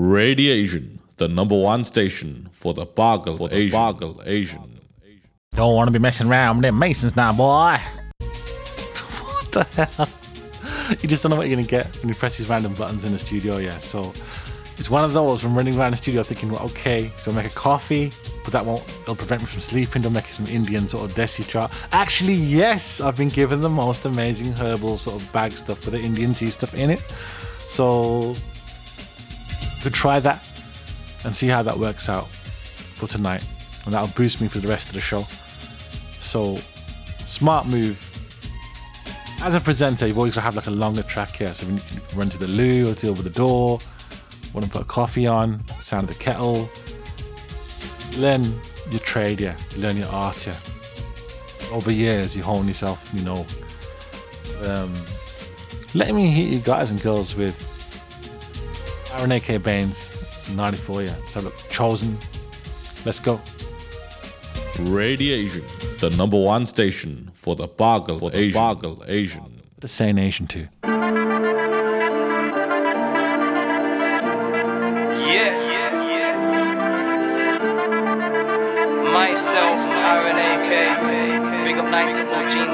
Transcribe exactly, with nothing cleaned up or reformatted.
Radiation, the number one station for the Bargle for the Asian. Bargle Asian. Don't want to be messing around with them Masons now, boy. What the hell? You just don't know what you're going to get when you press these random buttons in the studio, yeah. So it's one of those from running around the studio thinking, well, okay, so I'll make a coffee, but that won't, it'll prevent me from sleeping. Don't make some Indian sort of desi chart. Actually, yes, I've been given the most amazing herbal sort of bag stuff with the Indian tea stuff in it. So could try that and see how that works out for tonight. And that'll boost me for the rest of the show. So, smart move. As a presenter, you've always got to have like a longer track here. So when you can run to the loo or deal with the door, want to put a coffee on, sound of the kettle, learn your trade, yeah. Learn your art, yeah. Over years, you hone yourself, you know. Um, let me hit you guys and girls with Aaron A K Baines, ninety-four, yeah. So look, Chosen. Let's go. Radiation, the number one station for the Bargle for the Asian. Bargle Asian. The same nation too. Yeah, yeah, yeah. Myself, Aaron A K, big up ninety-four G.